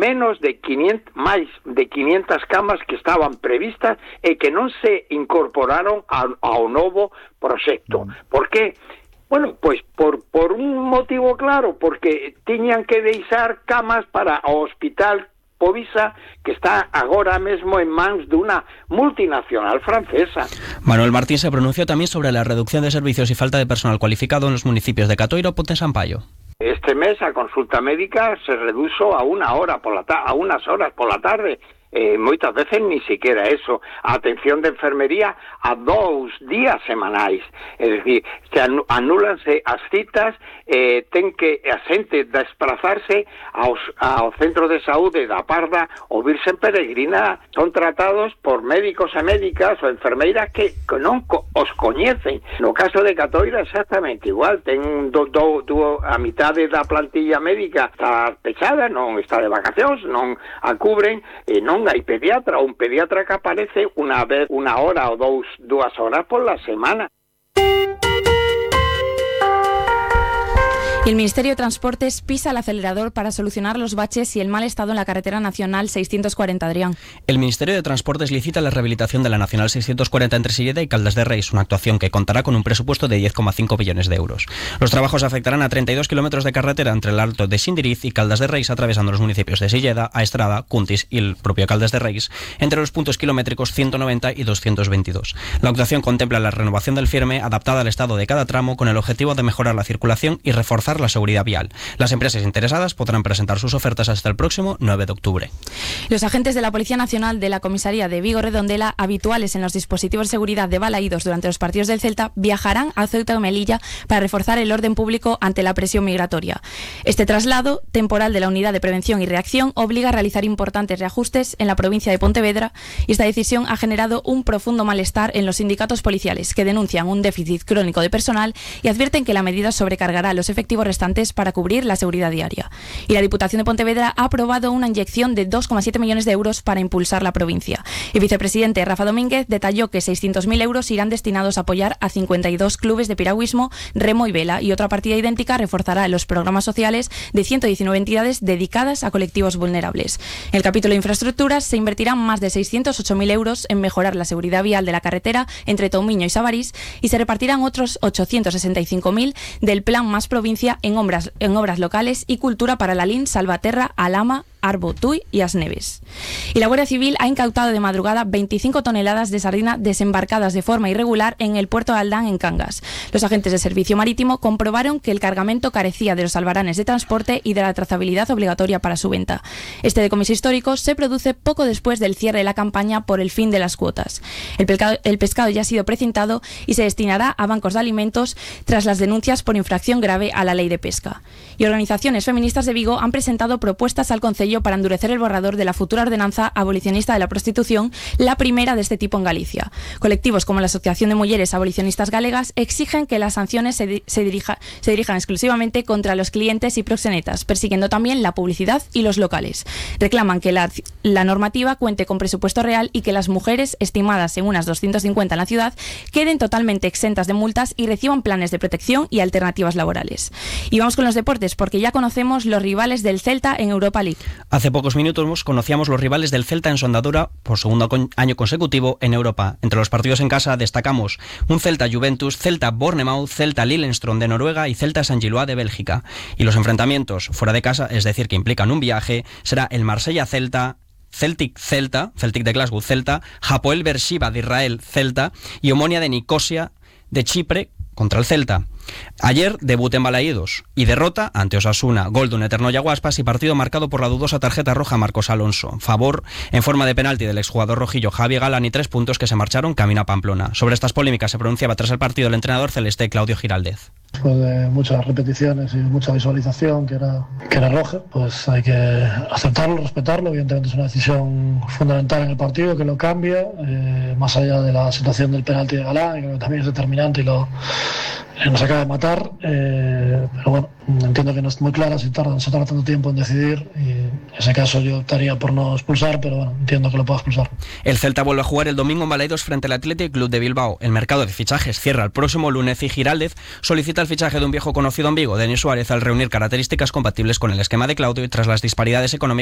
menos de 500, máis de 500 camas que estaban previstas e que non se incorporaron ao novo proxecto. Por que? Bueno, pois por un motivo claro, porque tiñan que deixar camas para o hospital Povisa, que está agora mesmo en mans dunha multinacional francesa. Manuel Martín se pronunció también sobre la reducción de servicios y falta de personal cualificado en los municipios de Catoiro, Ponte e Sampaio. Este mes a consulta médica se reduzo a unas horas por la tarde. Moitas veces ni siquiera eso. A atención de enfermería a 2 días semanais. É dicir, se anúlanse as citas, ten que a xente desplazarse ao centro de saúde da Parda ou Virxen Peregrina. Son tratados por médicos e médicas ou enfermeiras que non os coñecen. No caso de Catoira exactamente igual. Ten a mitade da plantilla médica está pechada, non está de vacacións, non a cubren, non hai pediatra, un pediatra que aparece una hora o 2 horas por la semana. Y el Ministerio de Transportes pisa el acelerador para solucionar los baches y el mal estado en la carretera nacional 640, Adrián. El Ministerio de Transportes licita la rehabilitación de la nacional 640 entre Silleda y Caldas de Reis, una actuación que contará con un presupuesto de 10,5 billones de euros. Los trabajos afectarán a 32 kilómetros de carretera entre el Alto de Xindiriz y Caldas de Reis, atravesando los municipios de Silleda, Aestrada, Cuntis y el propio Caldas de Reis, entre los puntos kilométricos 190 y 222. La actuación contempla la renovación del firme adaptada al estado de cada tramo con el objetivo de mejorar la circulación y reforzar la seguridad vial. Las empresas interesadas podrán presentar sus ofertas hasta el próximo 9 de octubre. Los agentes de la Policía Nacional de la Comisaría de Vigo Redondela, habituales en los dispositivos de seguridad de Balaídos durante los partidos del Celta, viajarán a Ceuta y Melilla para reforzar el orden público ante la presión migratoria. Este traslado temporal de la Unidad de Prevención y Reacción obliga a realizar importantes reajustes en la provincia de Pontevedra y esta decisión ha generado un profundo malestar en los sindicatos policiales, que denuncian un déficit crónico de personal y advierten que la medida sobrecargará a los efectivos restantes para cubrir la seguridad diaria. Y la Diputación de Pontevedra ha aprobado una inyección de 2,7 millones de euros para impulsar la provincia. El vicepresidente Rafa Domínguez detalló que 600.000 euros irán destinados a apoyar a 52 clubes de piragüismo, remo y vela, y otra partida idéntica reforzará los programas sociales de 119 entidades dedicadas a colectivos vulnerables. En el capítulo de infraestructuras se invertirán más de 608.000 euros en mejorar la seguridad vial de la carretera entre Toumiño y Sabarís y se repartirán otros 865.000 del Plan Más Provincia en obras locales y cultura para Lalín, Salvaterra, Alhama, Arbo, Tui y As Neves. Y la Guardia Civil ha incautado de madrugada 25 toneladas de sardina desembarcadas de forma irregular en el puerto de Aldán, en Cangas. Los agentes de Servicio Marítimo comprobaron que el cargamento carecía de los albaranes de transporte y de la trazabilidad obligatoria para su venta. Este decomiso histórico se produce poco después del cierre de la campaña por el fin de las cuotas. El pescado ya ha sido precintado y se destinará a bancos de alimentos tras las denuncias por infracción grave a la ley de pesca. Y organizaciones feministas de Vigo han presentado propuestas al Concello para endurecer el borrador de la futura ordenanza abolicionista de la prostitución, la primera de este tipo en Galicia. Colectivos como la Asociación de Mujeres Abolicionistas Galegas exigen que las sanciones se dirijan exclusivamente contra los clientes y proxenetas, persiguiendo también la publicidad y los locales. Reclaman que la normativa cuente con presupuesto real y que las mujeres, estimadas en unas 250 en la ciudad, queden totalmente exentas de multas y reciban planes de protección y alternativas laborales. Y vamos con los deportes, porque ya conocemos los rivales del Celta en Europa League. Hace pocos minutos conocíamos los rivales del Celta en su andadura por segundo año consecutivo en Europa. Entre los partidos en casa destacamos un Celta-Juventus, Celta-Bournemouth, Celta-Lillenstrom de Noruega y Celta-San Gillois de Bélgica. Y los enfrentamientos fuera de casa, es decir, que implican un viaje, será el Marsella-Celta, Celtic de Glasgow Celta, Hapoel Beersheba de Israel Celta y Omonia de Nicosia de Chipre contra el Celta. Ayer debut en Balaídos y derrota ante Osasuna, gol de un eterno Yaguaspas y partido marcado por la dudosa tarjeta roja Marcos Alonso. Favor en forma de penalti del exjugador rojillo Javi Galán y 3 puntos que se marcharon camino a Pamplona. Sobre estas polémicas se pronunciaba tras el partido el entrenador celeste Claudio Giraldez. Después de muchas repeticiones y mucha visualización que era roja, pues hay que aceptarlo, respetarlo. Evidentemente es una decisión fundamental en el partido que lo cambia, más allá de la situación del penalti de Galán, que también es determinante y nos acaba de matar, pero bueno, entiendo que no es muy clara si tarda tanto tiempo en decidir y en ese caso yo optaría por no expulsar, pero bueno, entiendo que lo pueda expulsar. El Celta vuelve a jugar el domingo en Balaídos frente al Athletic Club de Bilbao. El mercado de fichajes cierra el próximo lunes y Giraldez solicita el fichaje de un viejo conocido en Vigo, Denis Suárez, al reunir características compatibles con el esquema de Claudio y tras las disparidades económicas